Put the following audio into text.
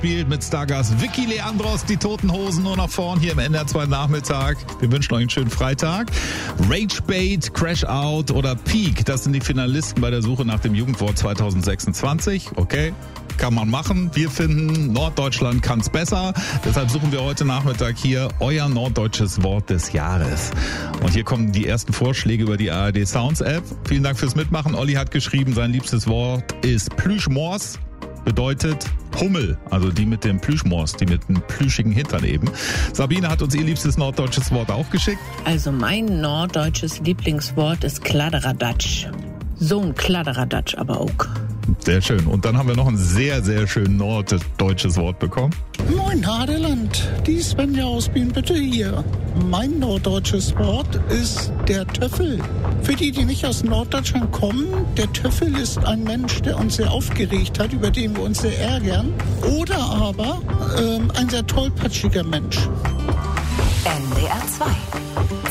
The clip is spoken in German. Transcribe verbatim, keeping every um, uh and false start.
Spielt mit Stargast Vicky Leandros, die Toten Hosen nur nach vorn hier im N D R zwei Nachmittag. Wir wünschen euch einen schönen Freitag. Ragebait, Crash Out oder Peak, das sind die Finalisten bei der Suche nach dem Jugendwort zwanzig sechsundzwanzig. Okay, kann man machen. Wir finden, Norddeutschland kann's besser. Deshalb suchen wir heute Nachmittag hier euer norddeutsches Wort des Jahres. Und hier kommen die ersten Vorschläge über die A R D Sounds App. Vielen Dank fürs Mitmachen. Olli hat geschrieben, sein liebstes Wort ist Plüschmors. Bedeutet Hummel, also die mit dem Plüschmors, die mit dem plüschigen Hintern eben. Sabine hat uns ihr liebstes norddeutsches Wort auch geschickt. Also mein norddeutsches Lieblingswort ist Kladderadatsch. So ein Kladderadatsch aber auch. Sehr schön. Und dann haben wir noch ein sehr, sehr schön norddeutsches Wort bekommen. Moin Hadeland, die Svenja aus Wien bitte hier. Mein norddeutsches Wort ist der Töffel. Für die, die nicht aus Norddeutschland kommen, der Töffel ist ein Mensch, der uns sehr aufgeregt hat, über den wir uns sehr ärgern. Oder aber ähm, ein sehr tollpatschiger Mensch. N D R zwei